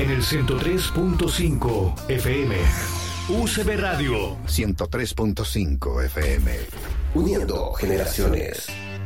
en el 103.5 FM. UCB Radio 103.5 FM. Uniendo generaciones.